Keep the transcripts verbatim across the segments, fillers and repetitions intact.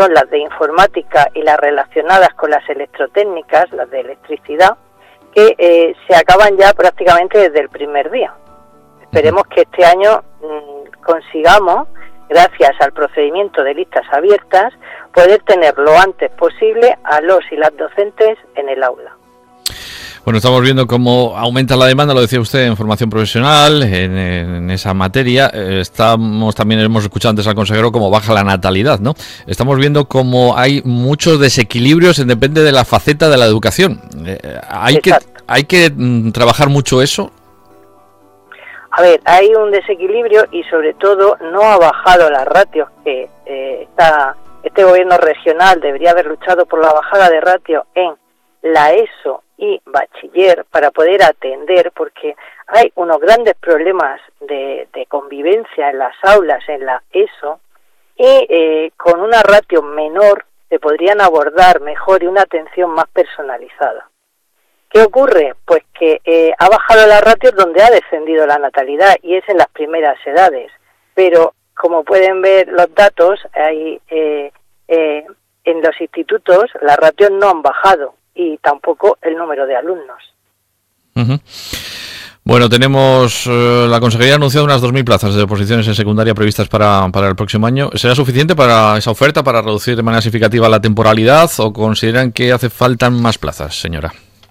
son las de informática y las relacionadas con las electrotécnicas, las de electricidad, que eh, se acaban ya prácticamente desde el primer día. Esperemos que este año mmm, consigamos, gracias al procedimiento de listas abiertas, poder tener lo antes posible a los y las docentes en el aula. Bueno, estamos viendo cómo aumenta la demanda, lo decía usted, en formación profesional, en, en esa materia. Estamos también, hemos escuchado antes al consejero, cómo baja la natalidad, ¿no? Estamos viendo cómo hay muchos desequilibrios, depende de la faceta de la educación. Eh, hay Exacto. que hay que mm, trabajar mucho eso. A ver, hay un desequilibrio y sobre todo no ha bajado las ratios que eh, está, este gobierno regional debería haber luchado por la bajada de ratio en la ESO y bachiller para poder atender, porque hay unos grandes problemas de, de convivencia en las aulas, en la ESO, y eh, con una ratio menor se podrían abordar mejor y una atención más personalizada. ¿Qué ocurre? Pues que eh, ha bajado la ratio donde ha descendido la natalidad, y es en las primeras edades, pero como pueden ver los datos, hay, eh, eh, en los institutos las ratios no han bajado, y tampoco el número de alumnos. Uh-huh. Bueno, tenemos, eh, la Consejería ha anunciado unas dos mil plazas de oposiciones en secundaria previstas para, para el próximo año. ¿Será suficiente para esa oferta, para reducir de manera significativa la temporalidad, o consideran que hace falta más plazas, señora?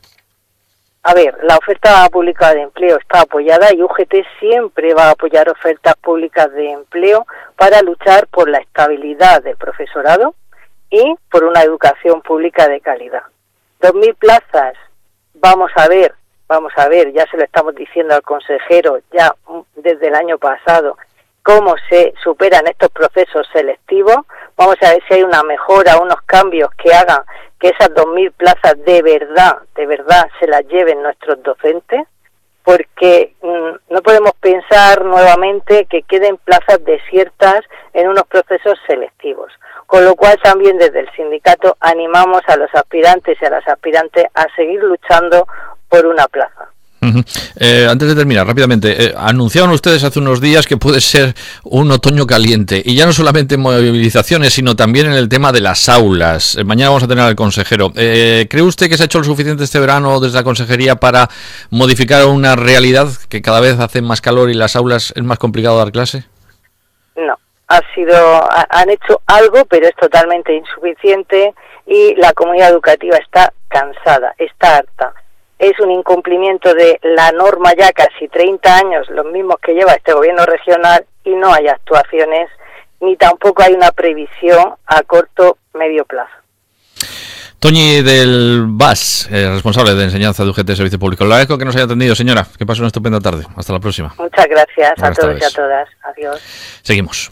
A ver, la oferta pública de empleo está apoyada y U G T siempre va a apoyar ofertas públicas de empleo para luchar por la estabilidad del profesorado y por una educación pública de calidad. Dos mil plazas, vamos a ver, vamos a ver, ya se lo estamos diciendo al consejero ya desde el año pasado, cómo se superan estos procesos selectivos. Vamos a ver si hay una mejora, unos cambios que hagan que esas dos mil plazas de verdad, de verdad se las lleven nuestros docentes, porque mmm, no podemos pensar nuevamente que queden plazas desiertas en unos procesos selectivos. Con lo cual también desde el sindicato animamos a los aspirantes y a las aspirantes a seguir luchando por una plaza. Uh-huh. Eh, antes de terminar, rápidamente, eh, anunciaban ustedes hace unos días que puede ser un otoño caliente, y ya no solamente en movilizaciones, sino también en el tema de las aulas. Eh, mañana vamos a tener al consejero. Eh, ¿Cree usted que se ha hecho lo suficiente este verano desde la consejería para modificar una realidad que cada vez hace más calor y las aulas es más complicado dar clase? No. Ha sido, ha, han hecho algo, pero es totalmente insuficiente, y la comunidad educativa está cansada, está harta. Es un incumplimiento de la norma ya casi treinta años, los mismos que lleva este gobierno regional, y no hay actuaciones, ni tampoco hay una previsión a corto, medio plazo. Toñi del V A S, eh, responsable de enseñanza de U G T Servicio Público. Le agradezco que nos haya atendido, señora. Que pase una estupenda tarde. Hasta la próxima. Muchas gracias. Buenas a todos tardes. Y a todas. Adiós. Seguimos.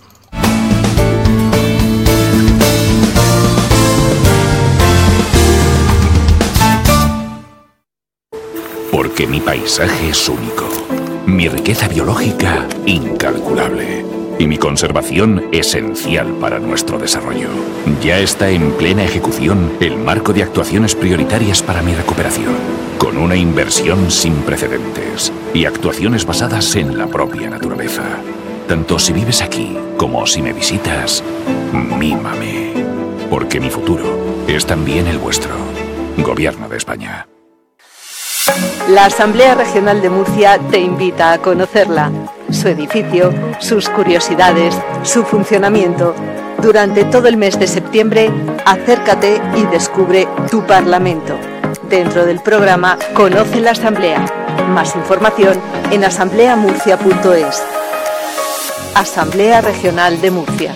Porque mi paisaje es único, mi riqueza biológica incalculable y mi conservación esencial para nuestro desarrollo. Ya está en plena ejecución el marco de actuaciones prioritarias para mi recuperación, con una inversión sin precedentes y actuaciones basadas en la propia naturaleza. Tanto si vives aquí como si me visitas, mímame, porque mi futuro es también el vuestro. Gobierno de España. La Asamblea Regional de Murcia te invita a conocerla, su edificio, sus curiosidades, su funcionamiento. Durante todo el mes de septiembre, acércate y descubre tu Parlamento. Dentro del programa Conoce la Asamblea. Más información en asamblea murcia punto es. Asamblea Regional de Murcia.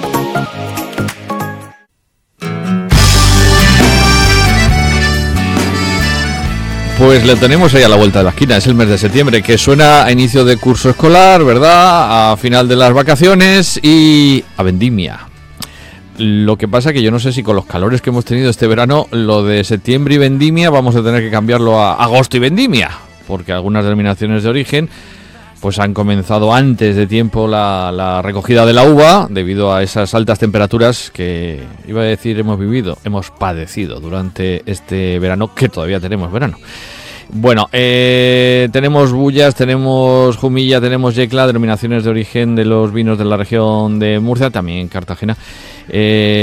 Pues le tenemos ahí a la vuelta de la esquina, es el mes de septiembre, que suena a inicio de curso escolar, ¿verdad? A final de las vacaciones y a vendimia. Lo que pasa que yo no sé si con los calores que hemos tenido este verano, lo de septiembre y vendimia vamos a tener que cambiarlo a agosto y vendimia, porque algunas denominaciones de origen pues han comenzado antes de tiempo la, la recogida de la uva debido a esas altas temperaturas que, iba a decir, hemos vivido, hemos padecido durante este verano, que todavía tenemos verano. Bueno, eh, tenemos Bullas, tenemos Jumilla, tenemos Yecla, denominaciones de origen de los vinos de la región de Murcia, también Cartagena. Eh,